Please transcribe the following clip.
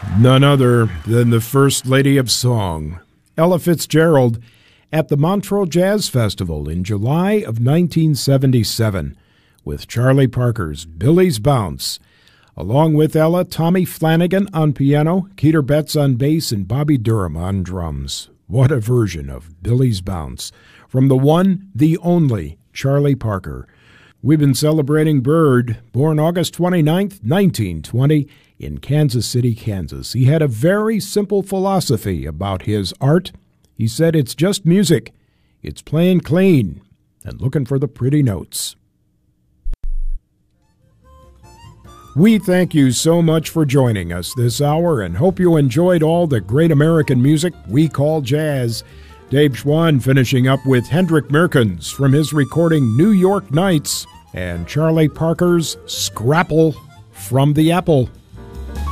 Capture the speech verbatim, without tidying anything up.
None other than the First Lady of Song, Ella Fitzgerald, at the Montreux Jazz Festival in July of nineteen seventy-seven with Charlie Parker's Billy's Bounce. Along with Ella, Tommy Flanagan on piano, Keter Betts on bass, and Bobby Durham on drums. What a version of Billy's Bounce from the one, the only, Charlie Parker. We've been celebrating Bird, born August twenty-ninth, nineteen twenty, in Kansas City, Kansas. He had a very simple philosophy about his art. He said it's just music. It's playing clean and looking for the pretty notes. We thank you so much for joining us this hour and hope you enjoyed all the great American music we call jazz. Dave Schwann finishing up with Hendrik Merkens from his recording New York Nights and Charlie Parker's Scrapple from the Apple.